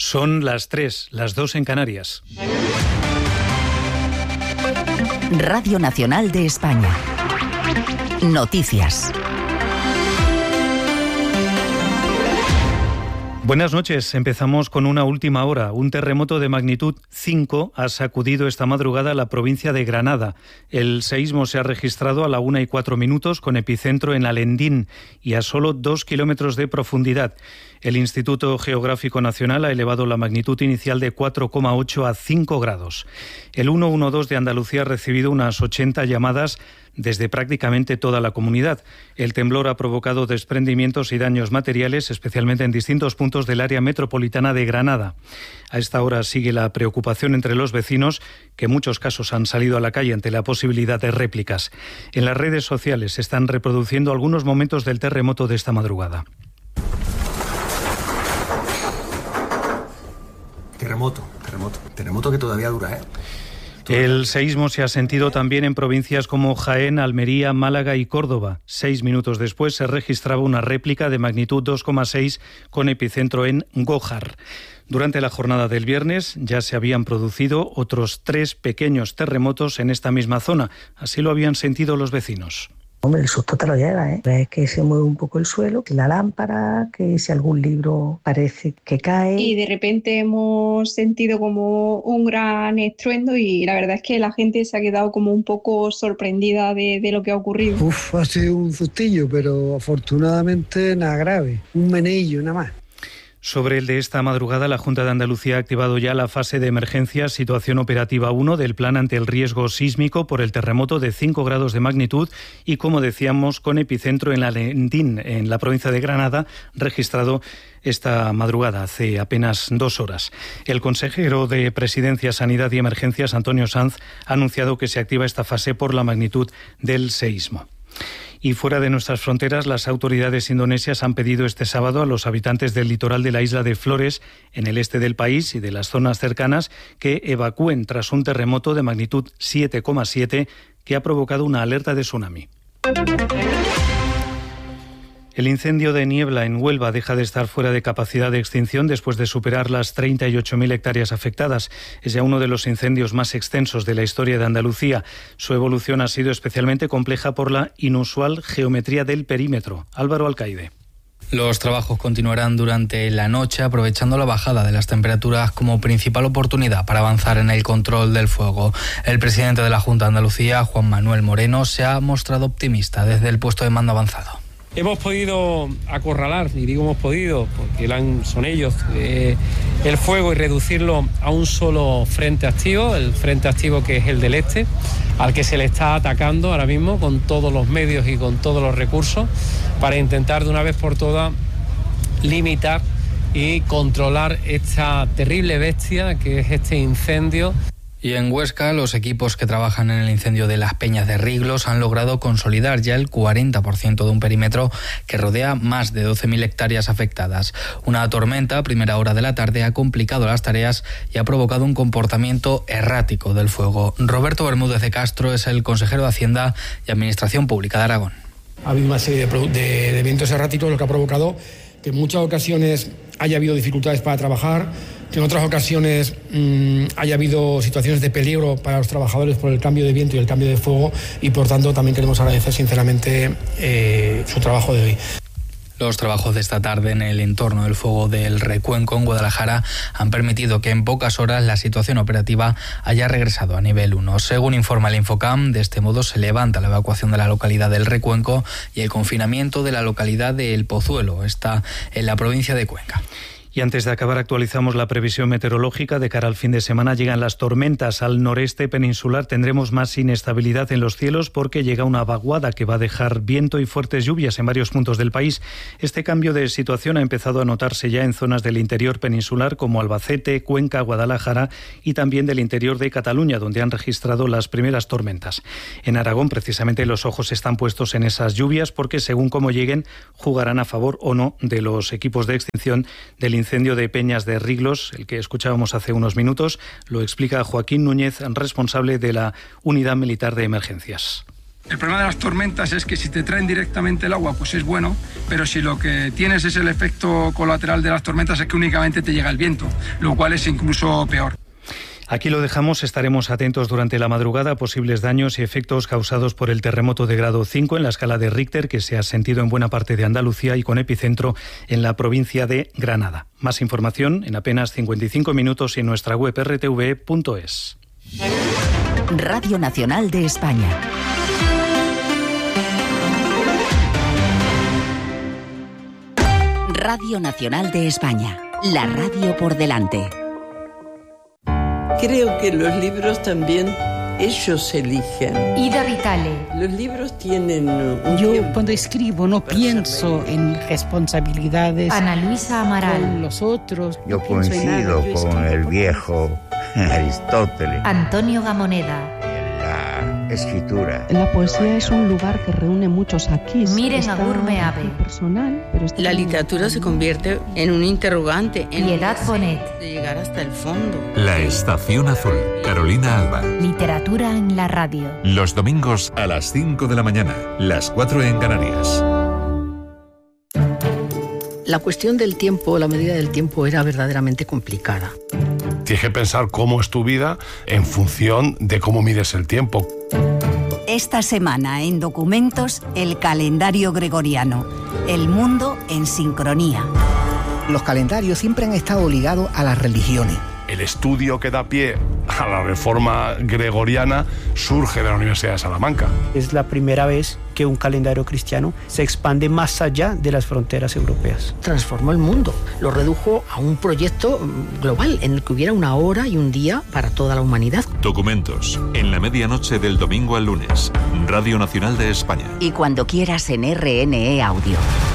Son las 3, las 2 en Canarias. Radio Nacional de España. Noticias. Buenas noches. Empezamos con una última hora. Un terremoto de magnitud 5 ha sacudido esta madrugada la provincia de Granada. El seísmo se ha registrado a la 1:04 con epicentro en Alendín y a solo 2 kilómetros de profundidad. El Instituto Geográfico Nacional ha elevado la magnitud inicial de 4,8 a 5 grados. El 112 de Andalucía ha recibido unas 80 llamadas desde prácticamente toda la comunidad. El temblor ha provocado desprendimientos y daños materiales, especialmente en distintos puntos del área metropolitana de Granada. A esta hora sigue la preocupación entre los vecinos, que en muchos casos han salido a la calle ante la posibilidad de réplicas. En las redes sociales se están reproduciendo algunos momentos del terremoto de esta madrugada. Terremoto que todavía dura, ¿eh? El seísmo se ha sentido también en provincias como Jaén, Almería, Málaga y Córdoba. 6 minutos después se registraba una réplica de magnitud 2,6 con epicentro en Gójar. Durante la jornada del viernes ya se habían producido otros 3 pequeños terremotos en esta misma zona. Así lo habían sentido los vecinos. Hombre, el susto te lo lleva, ¿eh? Ves que se mueve un poco el suelo, la lámpara, que si algún libro parece que cae. Y de repente hemos sentido como un gran estruendo y la verdad es que la gente se ha quedado como un poco sorprendida de lo que ha ocurrido. Ha sido un sustillo, pero afortunadamente nada grave, un meneillo nada más. Sobre el de esta madrugada, la Junta de Andalucía ha activado ya la fase de emergencia Situación Operativa 1 del Plan ante el riesgo sísmico por el terremoto de 5 grados de magnitud y, como decíamos, con epicentro en Alendín, en la provincia de Granada, registrado esta madrugada, hace apenas 2 horas. El consejero de Presidencia, Sanidad y Emergencias, Antonio Sanz, ha anunciado que se activa esta fase por la magnitud del seísmo. Y fuera de nuestras fronteras, las autoridades indonesias han pedido este sábado a los habitantes del litoral de la isla de Flores, en el este del país y de las zonas cercanas, que evacúen tras un terremoto de magnitud 7,7 que ha provocado una alerta de tsunami. El incendio de Niebla en Huelva deja de estar fuera de capacidad de extinción después de superar las 38.000 hectáreas afectadas. Es ya uno de los incendios más extensos de la historia de Andalucía. Su evolución ha sido especialmente compleja por la inusual geometría del perímetro. Álvaro Alcaide. Los trabajos continuarán durante la noche, aprovechando la bajada de las temperaturas como principal oportunidad para avanzar en el control del fuego. El presidente de la Junta de Andalucía, Juan Manuel Moreno, se ha mostrado optimista desde el puesto de mando avanzado. Hemos podido acorralar, y digo hemos podido, porque son ellos, el fuego y reducirlo a un solo frente activo, el frente activo que es el del este, al que se le está atacando ahora mismo con todos los medios y con todos los recursos para intentar de una vez por todas limitar y controlar esta terrible bestia que es este incendio. Y en Huesca, los equipos que trabajan en el incendio de las Peñas de Riglos han logrado consolidar ya el 40% de un perímetro que rodea más de 12.000 hectáreas afectadas. Una tormenta a primera hora de la tarde ha complicado las tareas y ha provocado un comportamiento errático del fuego. Roberto Bermúdez de Castro es el consejero de Hacienda y Administración Pública de Aragón. Ha habido una serie de eventos erráticos, lo que ha provocado que en muchas ocasiones haya habido dificultades para trabajar, que en otras ocasiones haya habido situaciones de peligro para los trabajadores por el cambio de viento y el cambio de fuego y por tanto también queremos agradecer sinceramente su trabajo de hoy. Los trabajos de esta tarde en el entorno del fuego del Recuenco en Guadalajara han permitido que en pocas horas la situación operativa haya regresado a nivel 1. Según informa el Infocam, de este modo se levanta la evacuación de la localidad del Recuenco y el confinamiento de la localidad de El Pozuelo, está en la provincia de Cuenca. Y antes de acabar, actualizamos la previsión meteorológica. De cara al fin de semana llegan las tormentas al noreste peninsular. Tendremos más inestabilidad en los cielos porque llega una vaguada que va a dejar viento y fuertes lluvias en varios puntos del país. Este cambio de situación ha empezado a notarse ya en zonas del interior peninsular como Albacete, Cuenca, Guadalajara y también del interior de Cataluña, donde han registrado las primeras tormentas. En Aragón, precisamente, los ojos están puestos en esas lluvias porque, según cómo lleguen, jugarán a favor o no de los equipos de extinción del incendio de Peñas de Riglos, el que escuchábamos hace unos minutos. Lo explica Joaquín Núñez, responsable de la Unidad Militar de Emergencias. El problema de las tormentas es que si te traen directamente el agua, pues es bueno, pero si lo que tienes es el efecto colateral de las tormentas es que únicamente te llega el viento, lo cual es incluso peor. Aquí lo dejamos, estaremos atentos durante la madrugada a posibles daños y efectos causados por el terremoto de grado 5 en la escala de Richter que se ha sentido en buena parte de Andalucía y con epicentro en la provincia de Granada. Más información en apenas 55 minutos en nuestra web rtv.es. Radio Nacional de España. Radio Nacional de España. La radio por delante. Creo que los libros también ellos eligen. Ida Vitale. Los libros tienen Yo cuando escribo no pienso en responsabilidades. Ana Luisa Amaral. Con los otros. Yo coincido con el viejo Aristóteles. Antonio Gamoneda. La escritura. La poesía es un lugar que reúne muchos aquí. Miren Agur Meave. Personal, pero la literatura se convierte en un interrogante. Piedad Bonet. De llegar hasta el fondo. La Estación Azul. Carolina Alba. Literatura en la radio. Los domingos a las 5 de la mañana. Las 4 en Canarias. La cuestión del tiempo, la medida del tiempo era verdaderamente complicada. Tienes que pensar cómo es tu vida en función de cómo mides el tiempo. Esta semana en Documentos, el calendario gregoriano. El mundo en sincronía. Los calendarios siempre han estado ligados a las religiones. El estudio que da pie a la reforma gregoriana surge de la Universidad de Salamanca. Es la primera vez que un calendario cristiano se expande más allá de las fronteras europeas. Transformó el mundo, lo redujo a un proyecto global en el que hubiera una hora y un día para toda la humanidad. Documentos, en la medianoche del domingo al lunes, Radio Nacional de España. Y cuando quieras en RNE Audio.